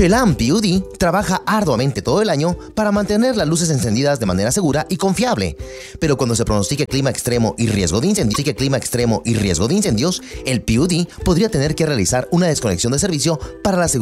Chelan PUD trabaja arduamente todo el año para mantener las luces encendidas de manera segura y confiable. Pero cuando se pronostique clima extremo y riesgo de incendios, el PUD podría tener que realizar una desconexión de servicio para la seguridad.